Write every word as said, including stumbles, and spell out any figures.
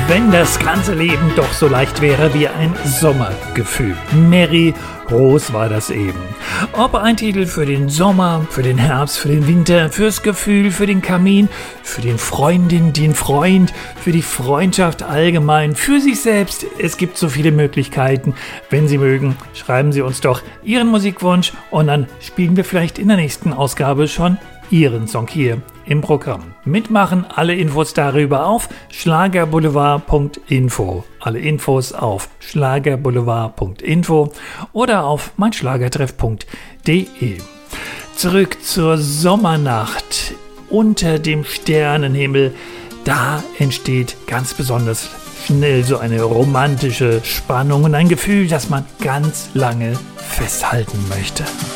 Wenn das ganze Leben doch so leicht wäre wie ein Sommergefühl. Mary Rose war das eben. Ob ein Titel für den Sommer, für den Herbst, für den Winter, fürs Gefühl, für den Kamin, für den Freundin, den Freund, für die Freundschaft allgemein, für sich selbst. Es gibt so viele Möglichkeiten. Wenn Sie mögen, schreiben Sie uns doch Ihren Musikwunsch und dann spielen wir vielleicht in der nächsten Ausgabe schon Ihren Song hier im Programm. Mitmachen, alle Infos darüber auf schlagerboulevard punkt info. Alle Infos auf schlagerboulevard punkt info oder auf meinschlagertreff punkt de. Zurück zur Sommernacht unter dem Sternenhimmel. Da entsteht ganz besonders schnell so eine romantische Spannung und ein Gefühl, das man ganz lange festhalten möchte.